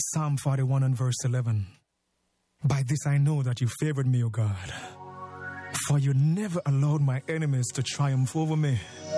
Psalm 41 and verse 11. By this I know that you favored me, O God, for you never allowed my enemies to triumph over me.